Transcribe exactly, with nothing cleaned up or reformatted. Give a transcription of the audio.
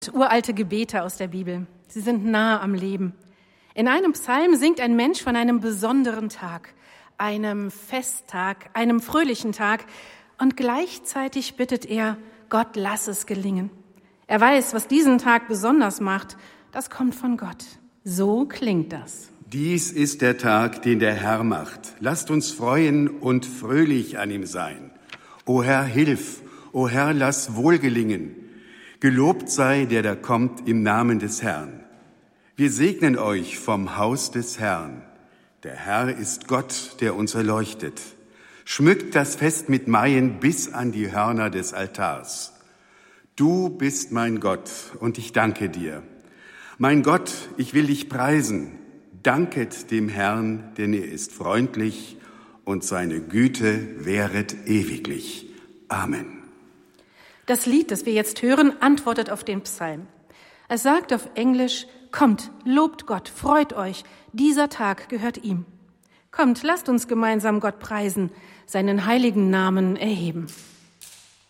Uralte Gebete aus der Bibel. Sie sind nah am Leben. In einem Psalm singt ein Mensch von einem besonderen Tag, einem Festtag, einem fröhlichen Tag, und gleichzeitig bittet er, Gott, lass es gelingen. Er weiß, was diesen Tag besonders macht. Das kommt von Gott. So klingt das. Dies ist der Tag, den der Herr macht. Lasst uns freuen und fröhlich an ihm sein. O Herr, hilf! O Herr, lass wohl gelingen. Gelobt sei, der da kommt im Namen des Herrn. Wir segnen euch vom Haus des Herrn. Der Herr ist Gott, der uns erleuchtet. Schmückt das Fest mit Maien bis an die Hörner des Altars. Du bist mein Gott, und ich danke dir. Mein Gott, ich will dich preisen. Danket dem Herrn, denn er ist freundlich und seine Güte währet ewiglich. Amen. Das Lied, das wir jetzt hören, antwortet auf den Psalm. Es sagt auf Englisch, kommt, lobt Gott, freut euch, dieser Tag gehört ihm. Kommt, lasst uns gemeinsam Gott preisen, seinen heiligen Namen erheben.